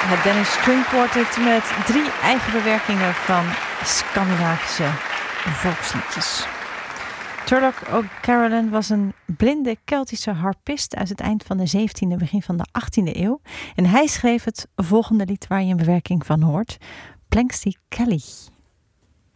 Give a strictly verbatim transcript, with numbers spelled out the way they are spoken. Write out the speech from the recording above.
Het Danish String Quartet met drie eigen bewerkingen van Scandinavische volksliedjes. Turlough O'Carolan was een blinde Keltische harpist uit het eind van de zeventiende, begin van de achttiende eeuw. En hij schreef het volgende lied waar je een bewerking van hoort, Planxty Kelly.